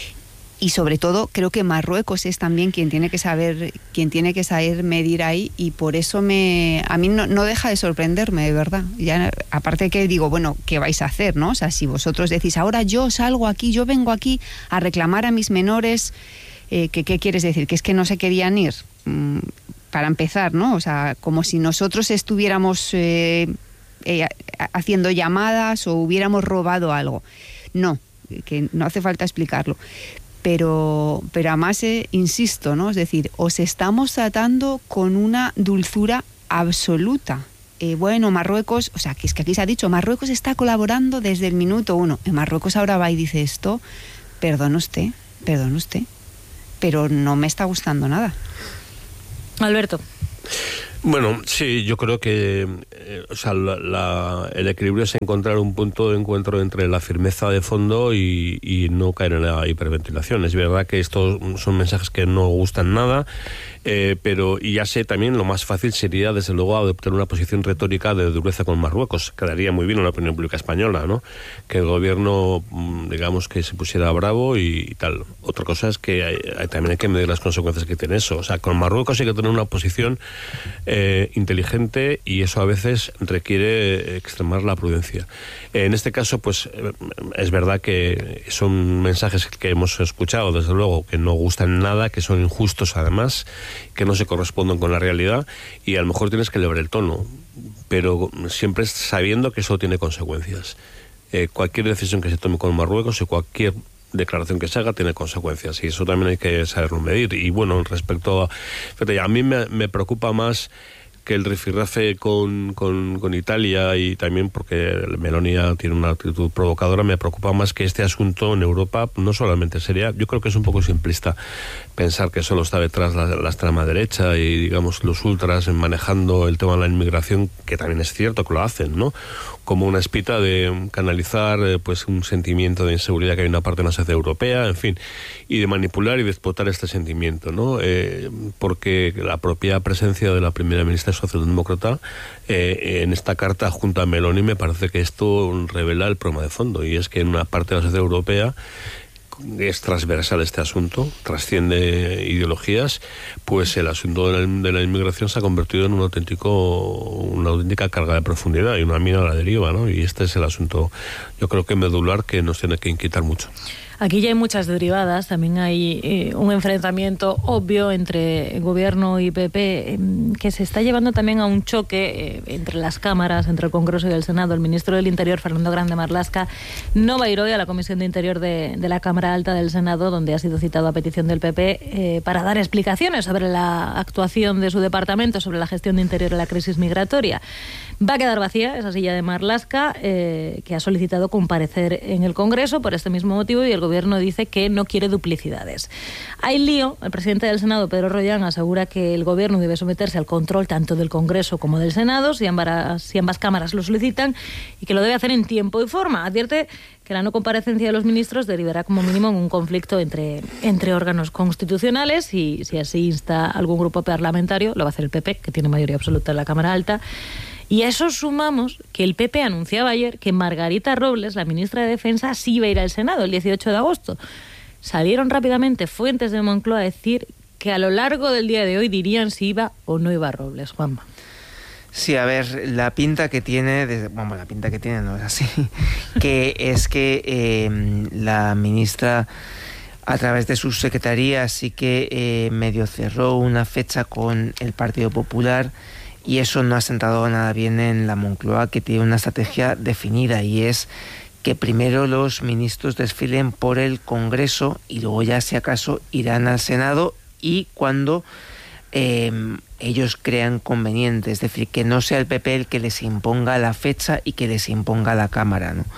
Y sobre todo creo que Marruecos es también quien tiene que saber quien tiene que saber medir ahí, y por eso me a mí no, no deja de sorprenderme, de verdad. Ya, aparte que digo, bueno, ¿qué vais a hacer, no? O sea, si vosotros decís, ahora yo salgo aquí, yo vengo aquí a reclamar a mis menores, eh, ¿qué, qué quieres decir? ¿Que es que no se querían ir? Mm, para empezar, ¿no? O sea, como si nosotros estuviéramos eh, eh, haciendo llamadas o hubiéramos robado algo. No, que no hace falta explicarlo. Pero, pero además, eh, insisto, ¿no? Es decir, os estamos tratando con una dulzura absoluta. eh, bueno, Marruecos, o sea, que es que aquí se ha dicho, Marruecos está colaborando desde el minuto uno. En Marruecos ahora va y dice esto, perdone usted, perdone usted, pero no me está gustando nada. Alberto. Bueno, sí, yo creo que eh, o sea, la, la, el equilibrio es encontrar un punto de encuentro entre la firmeza de fondo y, y no caer en la hiperventilación. Es verdad que estos son mensajes que no gustan nada, eh, pero y ya sé también lo más fácil sería, desde luego, adoptar una posición retórica de dureza con Marruecos. Quedaría muy bien en la opinión pública española, ¿no? Que el gobierno, digamos, que se pusiera bravo y, y tal. Otra cosa es que hay, hay, también hay que medir las consecuencias que tiene eso. O sea, con Marruecos hay que tener una posición Eh, inteligente, y eso a veces requiere extremar la prudencia. Eh, en este caso, pues eh, es verdad que son mensajes que hemos escuchado, desde luego, que no gustan nada, que son injustos además, que no se corresponden con la realidad, y a lo mejor tienes que elevar el tono, pero siempre sabiendo que eso tiene consecuencias. Eh, cualquier decisión que se tome con Marruecos y cualquier declaración que se haga tiene consecuencias, y eso también hay que saberlo medir. Y bueno, respecto a... Fíjate, a mí me, me preocupa más que el rifirrafe con, con, con Italia, y también porque Meloni tiene una actitud provocadora, me preocupa más que este asunto en Europa no solamente sería... Yo creo que es un poco simplista pensar que solo está detrás la, la extrema derecha y, digamos, los ultras manejando el tema de la inmigración, que también es cierto que lo hacen, ¿no? Como una espita de canalizar eh, pues un sentimiento de inseguridad que hay en una parte de la sociedad europea, en fin, y de manipular y de explotar este sentimiento, ¿no? Eh, porque la propia presencia de la primera ministra socialdemócrata eh, en esta carta junto a Meloni, me parece que esto revela el problema de fondo, y es que en una parte de la sociedad europea es transversal este asunto, trasciende ideologías, pues el asunto de la, de la inmigración se ha convertido en un auténtico, una auténtica carga de profundidad y una mina a la deriva, ¿no? Y este es el asunto, yo creo que medular, que nos tiene que inquietar mucho. Aquí ya hay muchas derivadas, también hay eh, un enfrentamiento obvio entre gobierno y P P eh, que se está llevando también a un choque eh, entre las cámaras, entre el Congreso y el Senado. El ministro del Interior, Fernando Grande Marlaska, no va a ir hoy a la Comisión de Interior de, de la Cámara Alta del Senado, donde ha sido citado a petición del P P eh, para dar explicaciones sobre la actuación de su departamento, sobre la gestión de Interior en la crisis migratoria. Va a quedar vacía esa silla de Marlaska, eh, que ha solicitado comparecer en el Congreso por este mismo motivo, y el Gobierno dice que no quiere duplicidades. Hay lío. El presidente del Senado, Pedro Rollán, asegura que el Gobierno debe someterse al control tanto del Congreso como del Senado, si ambas, si ambas cámaras lo solicitan, y que lo debe hacer en tiempo y forma. Advierte que la no comparecencia de los ministros derivará como mínimo en un conflicto entre, entre órganos constitucionales, y si así insta algún grupo parlamentario, lo va a hacer el P P, que tiene mayoría absoluta en la Cámara Alta. Y a eso sumamos que el P P anunciaba ayer que Margarita Robles, la ministra de Defensa, sí iba a ir al Senado el dieciocho de agosto. Salieron rápidamente fuentes de Moncloa a decir que a lo largo del día de hoy dirían si iba o no iba Robles. Juanma. Sí, a ver, la pinta que tiene, desde, bueno, la pinta que tiene no es así, que es que eh, la ministra, a través de su secretaría, sí que eh, medio cerró una fecha con el Partido Popular, y eso no ha sentado nada bien en la Moncloa, que tiene una estrategia definida, y es que primero los ministros desfilen por el Congreso y luego ya, si acaso, irán al Senado, y cuando eh, ellos crean conveniente, es decir, que no sea el P P el que les imponga la fecha y que les imponga la Cámara, ¿no?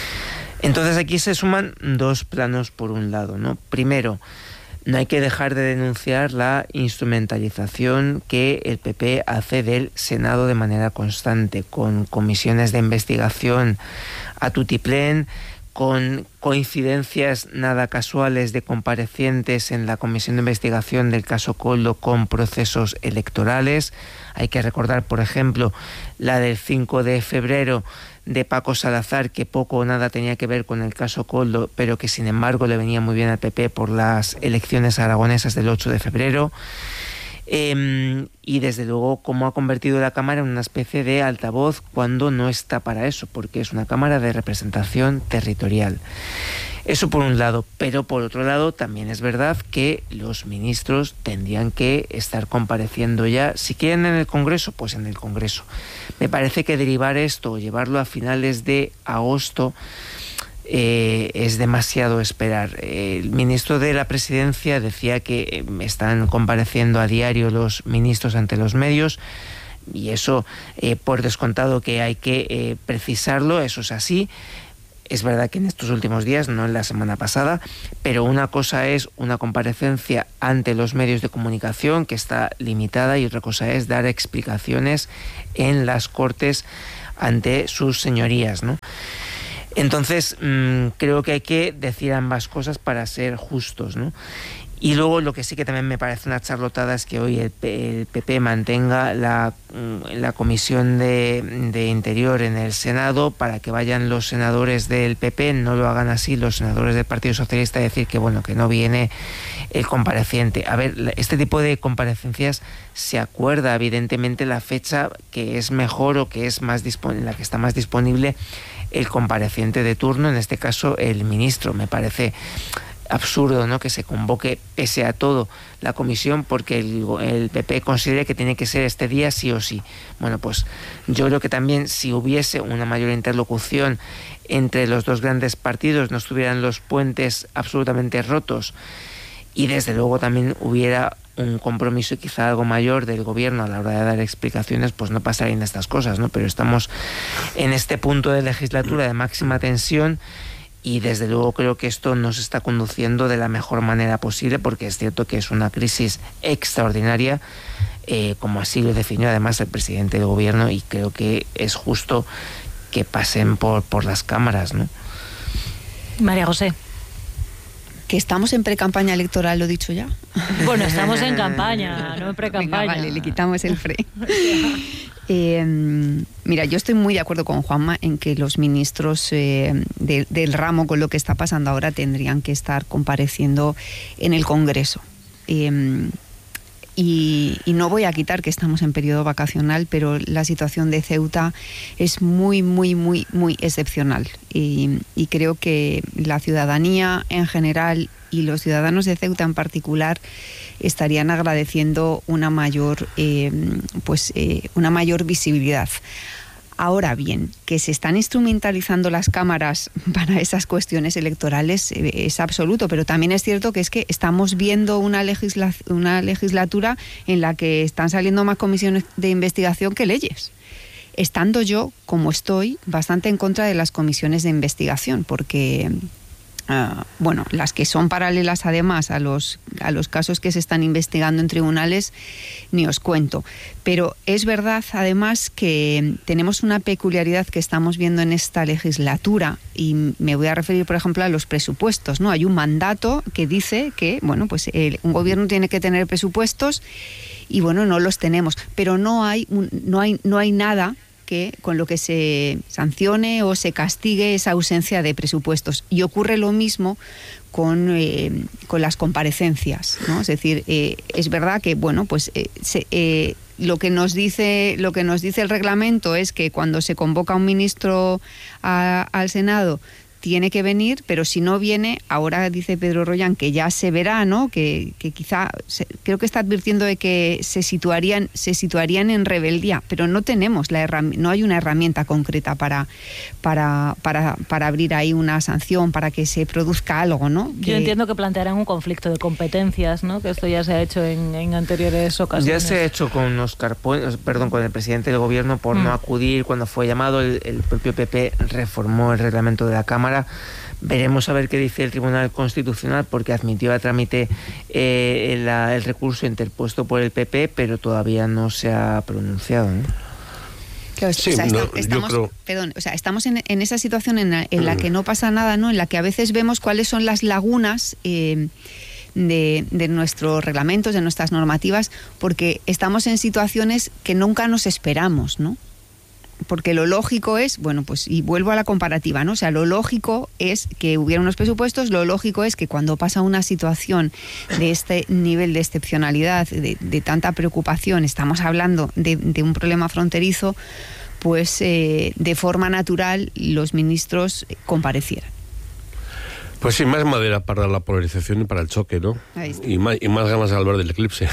Entonces aquí se suman dos planos por un lado, ¿no? Primero, no hay que dejar de denunciar la instrumentalización que el P P hace del Senado de manera constante, con comisiones de investigación a tutiplén, con coincidencias nada casuales de comparecientes en la comisión de investigación del caso Koldo con procesos electorales. Hay que recordar, por ejemplo, la del cinco de febrero de Paco Salazar, que poco o nada tenía que ver con el caso Koldo, pero que sin embargo le venía muy bien al P P por las elecciones aragonesas del ocho de febrero. Eh, y desde luego cómo ha convertido la Cámara en una especie de altavoz cuando no está para eso, porque es una Cámara de representación territorial. Eso por un lado, pero por otro lado también es verdad que los ministros tendrían que estar compareciendo ya, si quieren en el Congreso, pues en el Congreso. Me parece que derivar esto o llevarlo a finales de agosto Eh, es demasiado esperar. El ministro de la Presidencia decía que están compareciendo a diario los ministros ante los medios. y eso eh, por descontado que hay que eh, precisarlo, eso es así. Es verdad que en estos últimos días, no en la semana pasada, pero una cosa es una comparecencia ante los medios de comunicación, que está limitada, y otra cosa es dar explicaciones en las Cortes ante sus señorías, ¿no? Entonces, mmm, creo que hay que decir ambas cosas para ser justos, ¿no? Y luego lo que sí que también me parece una charlotada es que hoy el, el P P mantenga la, la Comisión de, de Interior en el Senado para que vayan los senadores del P P, no lo hagan así los senadores del Partido Socialista, a decir que bueno, que no viene el compareciente. A ver, este tipo de comparecencias se acuerda evidentemente la fecha que es mejor o que es más dispon- la que está más disponible el compareciente de turno, en este caso el ministro. Me parece absurdo, ¿no?, que se convoque pese a todo la comisión porque el, el P P considera que tiene que ser este día sí o sí. Bueno, pues yo creo que también si hubiese una mayor interlocución entre los dos grandes partidos, no estuvieran los puentes absolutamente rotos y desde luego también hubiera un compromiso quizá algo mayor del gobierno a la hora de dar explicaciones, pues no pasarían estas cosas, ¿no? Pero estamos en este punto de legislatura de máxima tensión y desde luego creo que esto no se está conduciendo de la mejor manera posible, porque es cierto que es una crisis extraordinaria, eh, como así lo definió además el presidente del gobierno, y creo que es justo que pasen por, por las cámaras, ¿no? María José. Que estamos en pre-campaña electoral, lo he dicho ya. Bueno, estamos en campaña, no en pre-campaña. Venga, vale, le quitamos el freno. Eh, mira, yo estoy muy de acuerdo con Juanma en que los ministros eh, de, del ramo, con lo que está pasando ahora, tendrían que estar compareciendo en el Congreso. Eh, y, y no voy a quitar que estamos en periodo vacacional, pero la situación de Ceuta es muy, muy, muy, muy excepcional. Y, y creo que la ciudadanía en general y los ciudadanos de Ceuta en particular estarían agradeciendo una mayor, eh, pues, eh, una mayor visibilidad. Ahora bien, que se están instrumentalizando las cámaras para esas cuestiones electorales eh, es absoluto, pero también es cierto que es que estamos viendo una, legisla- una legislatura en la que están saliendo más comisiones de investigación que leyes. Estando yo, como estoy, bastante en contra de las comisiones de investigación, porque Uh, bueno, las que son paralelas además a los, a los casos que se están investigando en tribunales, ni os cuento. Pero es verdad además que tenemos una peculiaridad que estamos viendo en esta legislatura, y me voy a referir por ejemplo a los presupuestos, ¿no? Hay un mandato que dice que, bueno, pues el, un gobierno tiene que tener presupuestos y bueno, no los tenemos, pero no hay, un, no hay, no hay nada que con lo que se sancione o se castigue esa ausencia de presupuestos. Y ocurre lo mismo con, eh, con las comparecencias, ¿no? Es decir, eh, es verdad que, bueno, pues eh, se, eh, lo que nos dice, lo que nos dice el reglamento es que cuando se convoca un ministro a, al Senado tiene que venir, pero si no viene, ahora dice Pedro Rollán que ya se verá, ¿no? Que, que quizá, se, creo que está advirtiendo de que se situarían, se situarían en rebeldía, pero no tenemos la herram- no hay una herramienta concreta para, para, para, para abrir ahí una sanción, para que se produzca algo, ¿no? Yo que... entiendo que plantearán un conflicto de competencias, ¿no? Que esto ya se ha hecho en, en anteriores ocasiones. Ya se ha hecho con Oscar Puente, perdón, con el presidente del gobierno por mm. no acudir cuando fue llamado. El, el propio P P reformó el reglamento de la Cámara. Veremos a ver qué dice el Tribunal Constitucional, porque admitió a trámite eh, la, el recurso interpuesto por el P P, pero todavía no se ha pronunciado, ¿no? Claro, sí, o sea, no, está, estamos, creo... perdón, o sea, estamos en, en esa situación en la, en la que no pasa nada, ¿no? En la que a veces vemos cuáles son las lagunas eh, de, de nuestros reglamentos, de nuestras normativas, porque estamos en situaciones que nunca nos esperamos, ¿no? Porque lo lógico es, bueno, pues, y vuelvo a la comparativa, ¿no? O sea, lo lógico es que hubiera unos presupuestos, lo lógico es que cuando pasa una situación de este nivel de excepcionalidad, de, de tanta preocupación, estamos hablando de, de un problema fronterizo, pues eh, de forma natural los ministros comparecieran. Pues sí, más madera para la polarización y para el choque, ¿no? Y más, y más ganas de hablar del eclipse.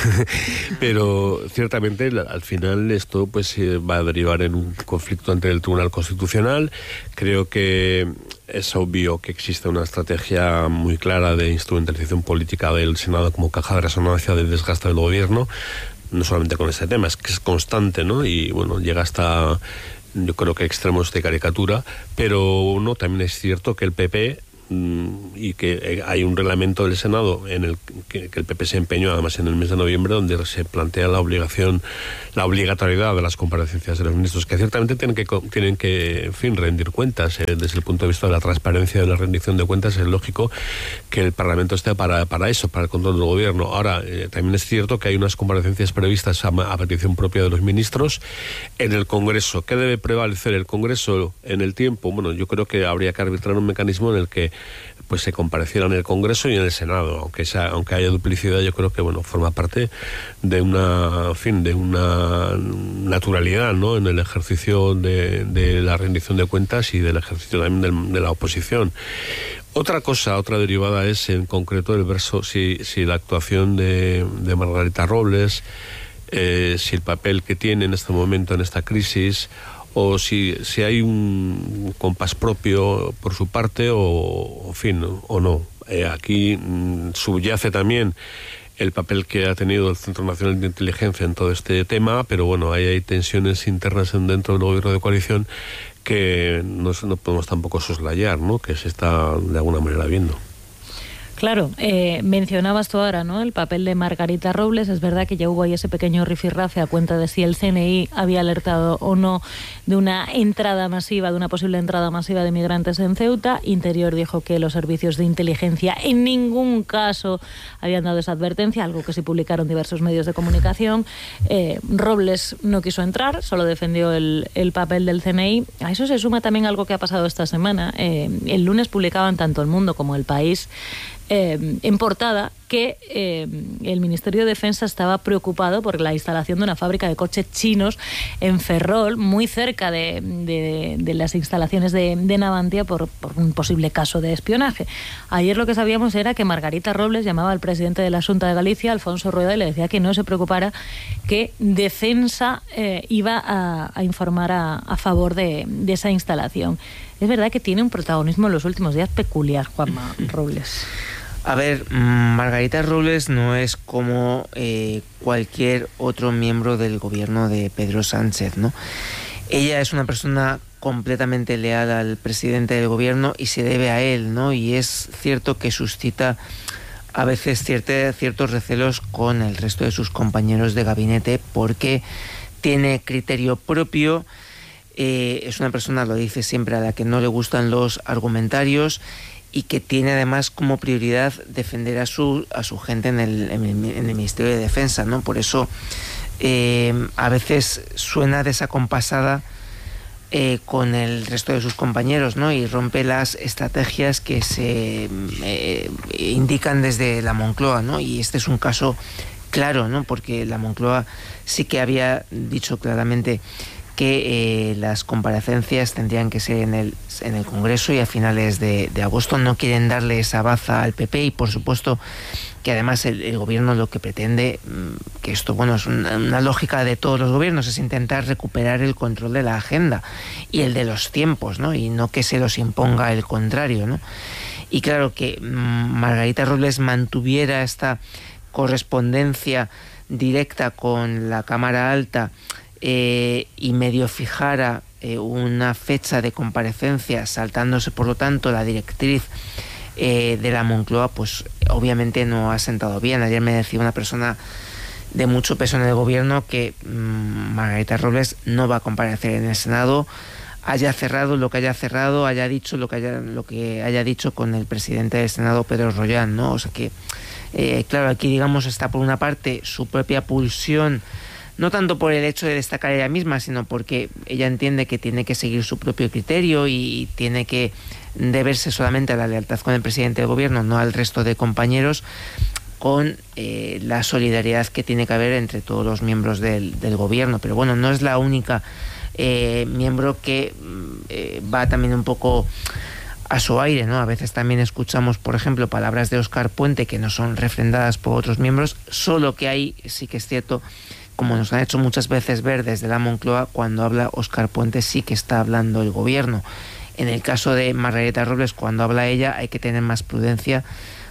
Pero ciertamente al final esto pues va a derivar en un conflicto ante el Tribunal Constitucional. Creo que es obvio que existe una estrategia muy clara de instrumentalización política del Senado como caja de resonancia del desgaste del gobierno. no solamente con este tema, es que es constante, ¿no? Y bueno, llega hasta, yo creo que extremos de caricatura, pero no, también es cierto que el P P, y que hay un reglamento del Senado en el que, que el P P se empeñó además en el mes de noviembre, donde se plantea la obligación, la obligatoriedad de las comparecencias de los ministros, que ciertamente tienen que tienen que en fin rendir cuentas. Eh, desde el punto de vista de la transparencia de la rendición de cuentas es lógico que el Parlamento esté para, para eso, para el control del gobierno. Ahora, eh, también es cierto que hay unas comparecencias previstas a, a petición propia de los ministros en el Congreso. ¿Qué debe prevalecer el Congreso en el tiempo? Bueno, yo creo que habría que arbitrar un mecanismo en el que pues se compareciera en el Congreso y en el Senado, aunque sea, aunque haya duplicidad, yo creo que bueno forma parte de una, en fin, de una naturalidad, ¿no?, en el ejercicio de, de la rendición de cuentas y del ejercicio también de, de la oposición. Otra cosa, otra derivada es en concreto el verso, si, si la actuación de, de Margarita Robles, eh, si el papel que tiene en este momento en esta crisis, o si, si hay un compás propio por su parte o, en fin, o no. Eh, aquí mm, subyace también el papel que ha tenido el Centro Nacional de Inteligencia en todo este tema, pero bueno, ahí hay tensiones internas dentro del gobierno de coalición que no, no podemos tampoco soslayar, ¿no?, que se está de alguna manera viendo. Claro, eh, mencionabas tú ahora, ¿no?, el papel de Margarita Robles. Es verdad que ya hubo ahí ese pequeño rifirrafe a cuenta de si el C N I había alertado o no de una entrada masiva, de una posible entrada masiva de migrantes en Ceuta. Interior dijo que los servicios de inteligencia en ningún caso habían dado esa advertencia, algo que sí publicaron diversos medios de comunicación. Eh, Robles no quiso entrar, solo defendió el, el papel del C N I. A eso se suma también algo que ha pasado esta semana. Eh, el lunes publicaban tanto El Mundo como El País Eh, en portada que eh, el Ministerio de Defensa estaba preocupado por la instalación de una fábrica de coches chinos en Ferrol, muy cerca de, de, de las instalaciones de, de Navantia, por, por un posible caso de espionaje. Ayer lo que sabíamos era que Margarita Robles llamaba al presidente de la Xunta de Galicia, Alfonso Rueda, y le decía que no se preocupara, que Defensa eh, iba a, a informar a, a favor de, de esa instalación. Es verdad que tiene un protagonismo en los últimos días peculiar, Juanma Robles. A ver, Margarita Robles no es como eh, cualquier otro miembro del gobierno de Pedro Sánchez, ¿no? Ella es una persona completamente leal al presidente del gobierno y se debe a él, ¿no? Y es cierto que suscita a veces cierte, ciertos recelos con el resto de sus compañeros de gabinete porque tiene criterio propio. Eh, es una persona, lo dice siempre, a la que no le gustan los argumentarios y que tiene además como prioridad defender a su a su gente en el, en el, en el Ministerio de Defensa, ¿no? Por eso eh, a veces suena desacompasada eh, con el resto de sus compañeros, ¿no? Y rompe las estrategias que se eh, indican desde la Moncloa, ¿no? Y este es un caso claro, ¿no? Porque la Moncloa sí que había dicho claramente que eh, las comparecencias tendrían que ser en el, en el Congreso y a finales de, de agosto. No quieren darle esa baza al P P y por supuesto que además el, el gobierno lo que pretende, que esto bueno es una, una lógica de todos los gobiernos, es intentar recuperar el control de la agenda y el de los tiempos, ¿no? Y no que se los imponga el contrario, ¿no? Y claro que Margarita Robles mantuviera esta correspondencia directa con la Cámara Alta Eh, y medio fijara eh, una fecha de comparecencia, saltándose por lo tanto la directriz eh, de la Moncloa, pues obviamente no ha sentado bien. Ayer me decía una persona de mucho peso en el gobierno que mmm, Margarita Robles no va a comparecer en el Senado, haya cerrado lo que haya cerrado, haya dicho lo que haya, lo que haya dicho con el presidente del Senado, Pedro Rollán, ¿no? O sea que, eh, claro, aquí digamos está por una parte su propia pulsión, no tanto por el hecho de destacar ella misma, sino porque ella entiende que tiene que seguir su propio criterio y tiene que deberse solamente a la lealtad con el presidente del gobierno, no al resto de compañeros, con eh, la solidaridad que tiene que haber entre todos los miembros del, del gobierno. Pero bueno, no es la única eh, miembro que eh, va también un poco a su aire, ¿no? A veces también escuchamos, por ejemplo, palabras de Óscar Puente que no son refrendadas por otros miembros, solo que ahí sí que es cierto, como nos han hecho muchas veces ver desde la Moncloa, cuando habla Óscar Puente sí que está hablando el gobierno. En el caso de Margarita Robles, cuando habla ella hay que tener más prudencia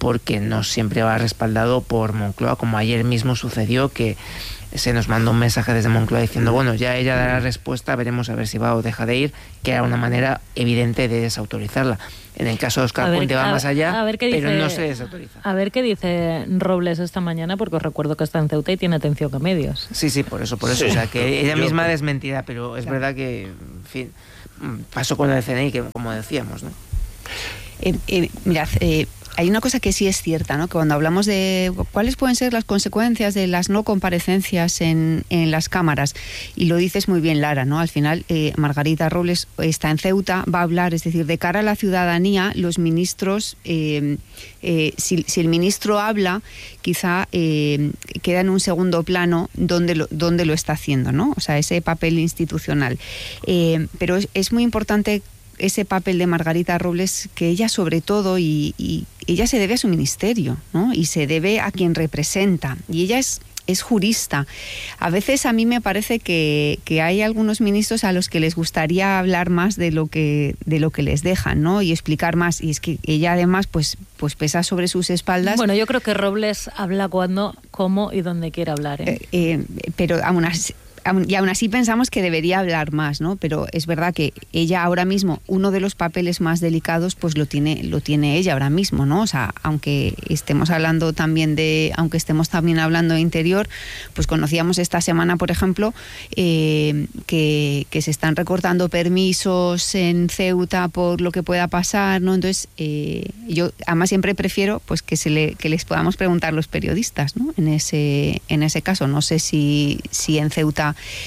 porque no siempre va respaldado por Moncloa, como ayer mismo sucedió, que se nos mandó un mensaje desde Moncloa diciendo, bueno, ya ella dará respuesta, veremos a ver si va o deja de ir, que era una manera evidente de desautorizarla. En el caso de Óscar Puente va más allá, a ver qué pero dice, no se desautoriza. A ver qué dice Robles esta mañana, porque os recuerdo que está en Ceuta y tiene atención a medios. Sí, sí, por eso, por eso. Sí. O sea, que ella misma desmentida, pero es claro. verdad que, en fin, pasó con el C N I, que como decíamos, ¿no? Eh, eh, mirad, eh, hay una cosa que sí es cierta, ¿no? Que cuando hablamos de cuáles pueden ser las consecuencias de las no comparecencias en, en las cámaras, y lo dices muy bien, Lara, ¿no? Al final, eh, Margarita Robles está en Ceuta, va a hablar, es decir, de cara a la ciudadanía, los ministros, eh, eh, si, si el ministro habla, quizá eh, queda en un segundo plano donde lo, donde lo está haciendo, ¿no? O sea, ese papel institucional. Eh, pero es, es muy importante ese papel de Margarita Robles, que ella sobre todo, y, y ella se debe a su ministerio, ¿no? Y se debe a quien representa, y ella es, es jurista. A veces a mí me parece que, que hay algunos ministros a los que les gustaría hablar más de lo que, de lo que les dejan, ¿no? Y explicar más, y es que ella además pues, pues pesa sobre sus espaldas. Bueno, yo creo que Robles habla cuando, cómo y donde quiere hablar, ¿eh? Eh, eh, pero aún así, y aún así pensamos que debería hablar más, ¿no? Pero es verdad que ella ahora mismo, uno de los papeles más delicados, pues lo tiene, lo tiene ella ahora mismo, ¿no? O sea, aunque estemos hablando también de, aunque estemos también hablando de interior, pues conocíamos esta semana, por ejemplo, eh, que, que se están recortando permisos en Ceuta por lo que pueda pasar, ¿no? Entonces, eh, yo además siempre prefiero, pues que se le, que les podamos preguntar los periodistas, ¿no? En ese, en ese caso, no sé si, si en Ceuta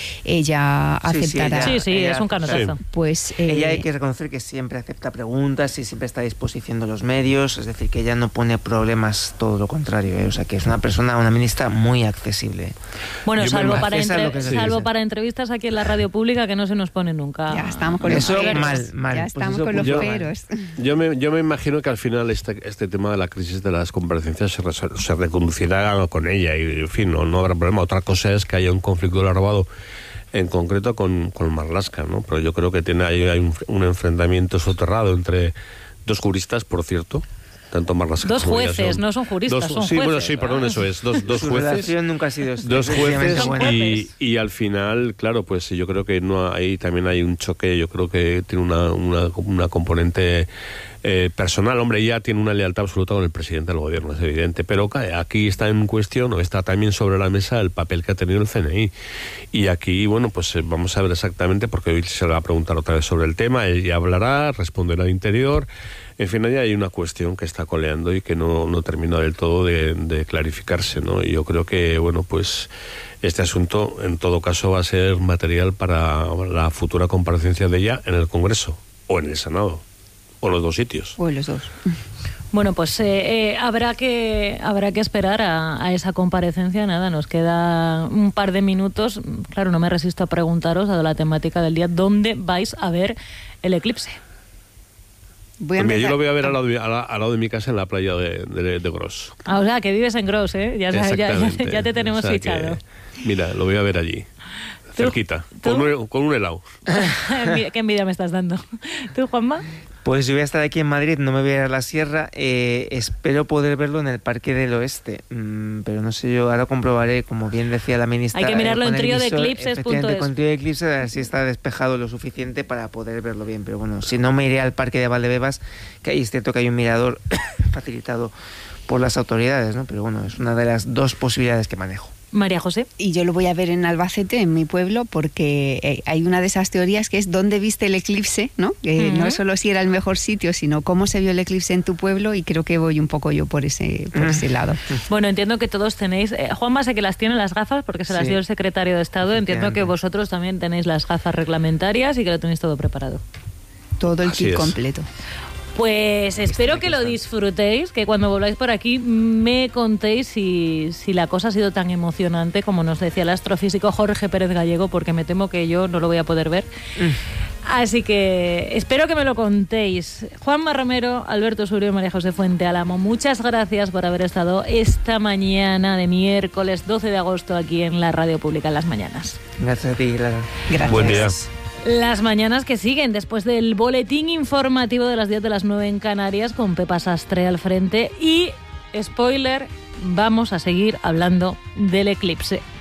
ella aceptará. Sí, sí, ella, sí, ella, es un canotazo. Sí. Pues, eh, ella hay que reconocer que siempre acepta preguntas y siempre está a disposición de los medios, es decir, que ella no pone problemas, todo lo contrario, ¿eh? O sea, que es una persona, una ministra muy accesible. Bueno, Yo salvo, me para, entre, sí, salvo sí. para entrevistas aquí en la radio pública, que no se nos pone nunca. Ya estamos con eso los peros. mal, mal. Ya Pues estamos eso con los yo, peros. Yo me, yo me imagino que al final este, este tema de la crisis de las comparecencias se, se reconducirá con ella y, en fin, no, no habrá problema. Otra cosa es que haya un conflicto larvado en concreto con, con Marlaska, ¿no? Pero yo creo que tiene hay, hay un, un enfrentamiento soterrado entre dos juristas, por cierto, tanto Marlaska dos como jueces, son, no son juristas, dos, son sí, jueces. Bueno, sí, perdón, eso es, dos, dos Su jueces. relación nunca ha sido dos jueces buena. y, y al final, claro, pues yo creo que no ahí también hay un choque, yo creo que tiene una, una, una componente Eh, personal. Hombre, ya tiene una lealtad absoluta con el presidente del gobierno, es evidente, pero aquí está en cuestión, o está también sobre la mesa, el papel que ha tenido el C N I. Y aquí, bueno, pues vamos a ver exactamente, porque hoy se le va a preguntar otra vez sobre el tema, él ya hablará, responderá al interior. En fin, ahí hay una cuestión que está coleando y que no, no termina del todo de, de clarificarse, ¿no? Y yo creo que, bueno, pues este asunto, en todo caso, va a ser material para la futura comparecencia de ella en el Congreso o en el Senado. O los dos sitios. O los dos. Bueno, pues eh, eh, habrá que habrá que esperar a, a esa comparecencia. Nada, nos queda un par de minutos. Claro, no me resisto a preguntaros, dado la temática del día, ¿dónde vais a ver el eclipse? Voy a Mira, yo lo voy a ver al lado, de, al, al lado de mi casa en la playa de, de, de Gros. Ah, o sea, que vives en Gros, ¿eh? Ya, ya, ya, ya te tenemos o sea fichado. Que, mira, lo voy a ver allí. Cerquita, con un, con un helado. Qué envidia me estás dando. ¿Tú, Juanma? Pues yo voy a estar aquí en Madrid, no me voy a ir a la sierra, eh, espero poder verlo en el Parque del Oeste, mm, pero no sé, yo ahora comprobaré, como bien decía la ministra. Hay que mirarlo eh, en trío de eclipses punto es. Efectivamente, con trío de eclipses, a ver si está despejado lo suficiente para poder verlo bien, pero bueno, si no me iré al Parque de Valdebebas, que ahí es cierto que hay un mirador facilitado por las autoridades, ¿no? Pero bueno, es una de las dos posibilidades que manejo. María José. Y yo lo voy a ver en Albacete, en mi pueblo, porque eh, hay una de esas teorías que es dónde viste el eclipse, ¿no? Eh, uh-huh. No solo si era el mejor sitio, sino cómo se vio el eclipse en tu pueblo, y creo que voy un poco yo por ese, por uh-huh. ese lado. Bueno, entiendo que todos tenéis... Eh, Juanma sé que las tiene las gafas, porque se las sí. dio el secretario de Estado. Entiendo que vosotros también tenéis las gafas reglamentarias y que lo tenéis todo preparado. Todo el Así kit es. completo. Pues espero que lo disfrutéis, que cuando volváis por aquí me contéis si, si la cosa ha sido tan emocionante como nos decía el astrofísico Jorge Pérez Gallego, porque me temo que yo no lo voy a poder ver. Mm. Así que espero que me lo contéis. Juanma Romero, Alberto Surio y María José Fuente Álamo, muchas gracias por haber estado esta mañana de miércoles doce de agosto aquí en la Radio Pública en las mañanas. Gracias a ti, Clara. Gracias. Buen día. Las mañanas que siguen después del boletín informativo de las diez de las nueve en Canarias, con Pepa Sastre al frente, y spoiler, vamos a seguir hablando del eclipse.